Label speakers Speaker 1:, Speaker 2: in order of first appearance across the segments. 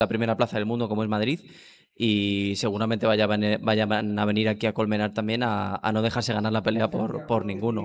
Speaker 1: la primera plaza del mundo como es Madrid y seguramente vayan a venir aquí a Colmenar también a no dejarse ganar la pelea por ninguno.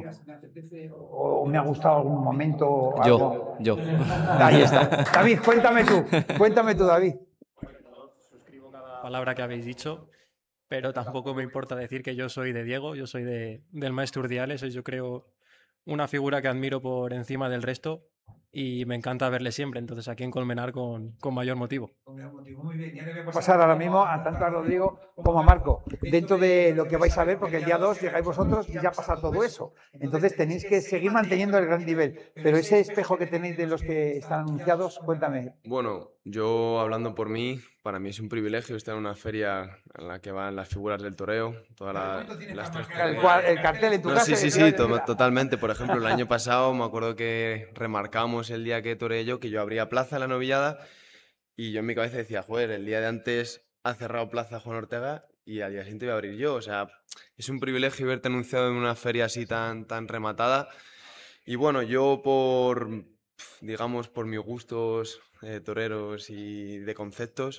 Speaker 2: ¿O me ha gustado algún momento o algo?
Speaker 1: Yo.
Speaker 2: Ahí está. David, cuéntame tú, David.
Speaker 3: Suscribo cada palabra que habéis dicho, pero tampoco me importa decir que yo soy de Diego, yo soy del maestro Urdiales, es yo creo una figura que admiro por encima del resto y me encanta verle siempre, entonces aquí en Colmenar con mayor motivo.
Speaker 2: Muy bien, ya le voy a pasar ahora mismo a tanto a Rodrigo como a Marco, dentro de lo que vais a ver, porque el día 2 llegáis vosotros y ya pasa todo eso. Entonces tenéis que seguir manteniendo el gran nivel, pero ese espejo que tenéis de los que están anunciados, cuéntame.
Speaker 4: Bueno, yo hablando por mí, para mí es un privilegio estar en una feria en la que van las figuras del toreo, las tres
Speaker 2: El cartel en tu
Speaker 4: No,
Speaker 2: casa.
Speaker 4: sí, totalmente. Por ejemplo, el año pasado me acuerdo que remarcamos el día que toreé yo, que yo abría plaza en la novillada y yo en mi cabeza decía, joder, el día de antes ha cerrado plaza Juan Ortega y al día siguiente voy a abrir yo. O sea, es un privilegio verte anunciado en una feria así tan rematada. Y bueno, yo digamos, por mis gustos toreros y de conceptos,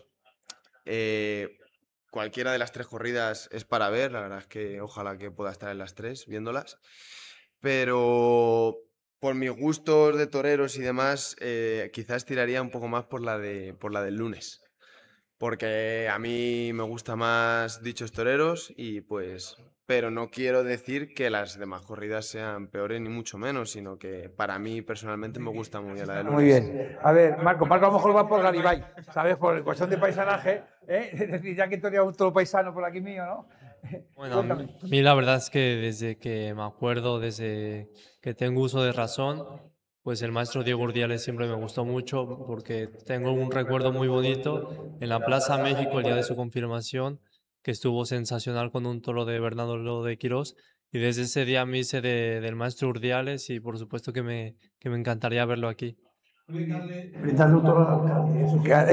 Speaker 4: cualquiera de las tres corridas es para ver, la verdad es que ojalá que pueda estar en las tres viéndolas, pero por mis gustos de toreros y demás, quizás tiraría un poco más por la del lunes, porque a mí me gusta más Dichos Toreros y pues, pero no quiero decir que las demás corridas sean peores ni mucho menos, sino que para mí personalmente me gusta muy bien la del lunes.
Speaker 2: Muy bien. A ver, Marco a lo mejor va por Garibay, ¿sabes? Por cuestión de paisanaje, ¿eh? Es decir, ya que torea otro paisano por aquí mío, ¿no?
Speaker 5: Bueno, a mí la verdad es que desde que me acuerdo, desde que tengo uso de razón, pues el maestro Diego Urdiales siempre me gustó mucho porque tengo un recuerdo muy bonito en la Plaza México el día de su confirmación, que estuvo sensacional con un toro de Bernardo de Quirós, y desde ese día me hice del maestro Urdiales y por supuesto que me encantaría verlo aquí.
Speaker 6: Brindarle un toro al alcalde.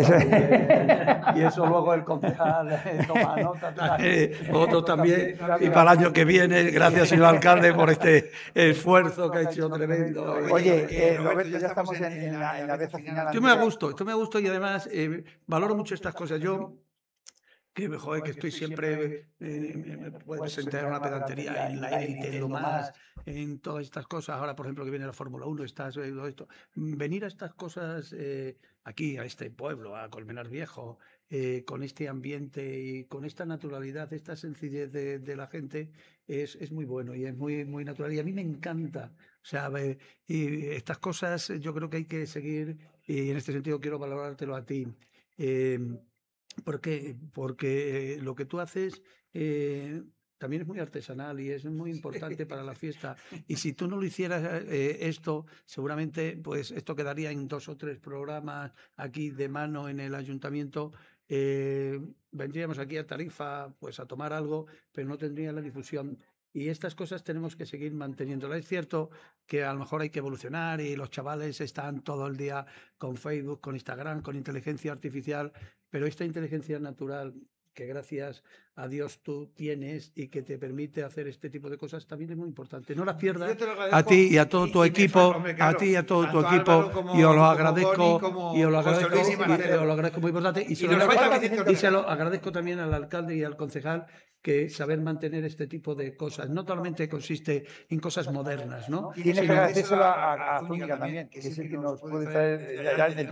Speaker 6: Y eso luego el concejal toma nota. Otro también. Y para el año que viene, gracias, señor alcalde, por este esfuerzo que ha hecho tremendo.
Speaker 2: Oye, Roberto, ya estamos en la recta final.
Speaker 6: Esto me gustó y además valoro mucho estas cosas. Yo que estoy siempre, me puedes sentar en una pedantería, en la élite, en lo más, en todas estas cosas. Ahora, por ejemplo, que viene la Fórmula 1, todo esto. Venir a estas cosas aquí, a este pueblo, a Colmenar Viejo, con este ambiente y con esta naturalidad, esta sencillez de la gente, es muy bueno y es muy, muy natural. Y a mí me encanta. O sea, y estas cosas yo creo que hay que seguir y en este sentido quiero valorártelo a ti. ¿Por qué? Porque lo que tú haces también es muy artesanal y es muy importante para la fiesta. Y si tú no lo hicieras esto, seguramente pues esto quedaría en 2 o 3 programas aquí de mano en el ayuntamiento. Vendríamos aquí a Tarifa pues a tomar algo, pero no tendría la difusión. Y estas cosas tenemos que seguir manteniéndolas. Es cierto que a lo mejor hay que evolucionar y los chavales están todo el día con Facebook, con Instagram, con inteligencia artificial, pero esta inteligencia natural que gracias a Dios tú tienes y que te permite hacer este tipo de cosas también es muy importante. No las pierdas a ti y a todo tu equipo, a ti y a todo tu equipo, y os lo agradezco, y os lo agradezco muy importante, y se lo agradezco también al alcalde y al concejal que saber mantener este tipo de cosas. No solamente consiste en cosas modernas, ¿no?
Speaker 2: Y tienes que agradecérselo a Zúñiga también, que es el que nos puede traer.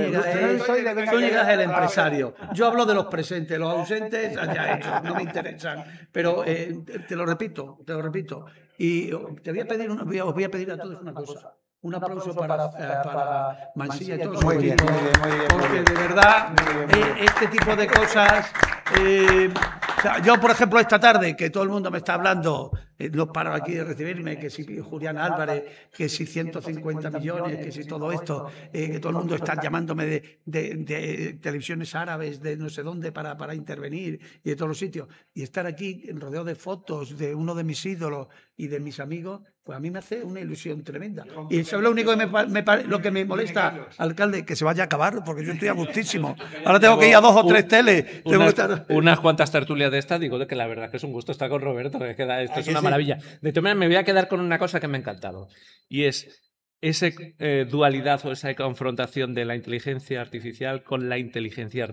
Speaker 6: Zúñiga es el empresario. Yo hablo de los presentes, los ausentes ya no me interesan. Pero te lo repito. Y os voy a pedir a todos una cosa. Un aplauso para Mansilla y todo su equipo. Porque de verdad, este tipo de cosas... o sea, yo, por ejemplo, esta tarde, que todo el mundo me está hablando, no paro aquí de recibirme, que si Julián Álvarez, que si 150 millones, que si todo esto, que todo el mundo está llamándome de televisiones árabes, de no sé dónde, para intervenir y de todos los sitios. Y estar aquí rodeado de fotos de uno de mis ídolos y de mis amigos, pues a mí me hace una ilusión tremenda. Y eso es lo único lo que me molesta, alcalde, que se vaya a acabar, porque yo estoy a gustísimo. Ahora tengo que ir a 2 o 3 teles.
Speaker 7: Unas cuantas tertulias de estas, digo que la verdad que es un gusto estar con Roberto, que esto es una maravilla. De todas maneras, me voy a quedar con una cosa que me ha encantado, y es esa dualidad o esa confrontación de la inteligencia artificial con la inteligencia